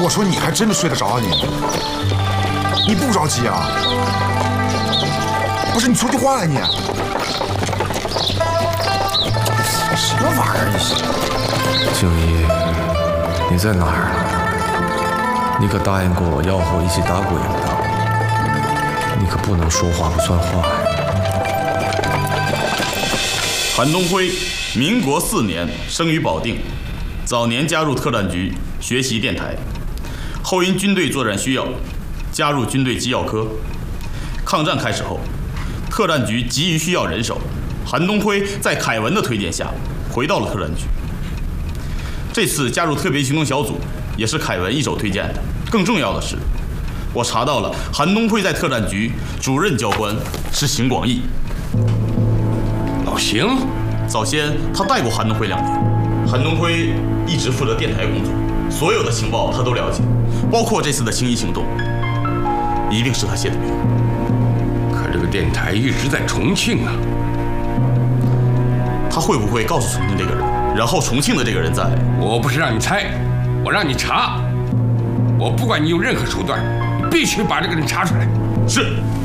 我说你还真的睡得着啊你？你不着急啊？不是你说句话呀你？什么玩意儿你？ 静怡，你在哪儿呢？你可答应过我要和我一起打鬼的，你可不能说话不算话呀。 韩东辉，民国4年生于保定，早年加入特战局学习电台，后因军队作战需要，加入军队机要科。抗战开始后，特战局急于需要人手，韩东辉在凯文的推荐下回到了特战局。这次加入特别行动小组也是凯文一手推荐的。更重要的是，我查到了韩东辉在特战局主任教官是邢广义。 老邢， 早先他带过韩东辉2年，韩东辉一直负责电台工作，所有的情报他都了解，包括这次的青衣行动，一定是他写的名。 可这个电台一直在重庆啊， 他会不会告诉重庆这个人，然后重庆的这个人在？ 我不是让你猜，我让你查。我不管你用任何手段，你必须把这个人查出来。 是。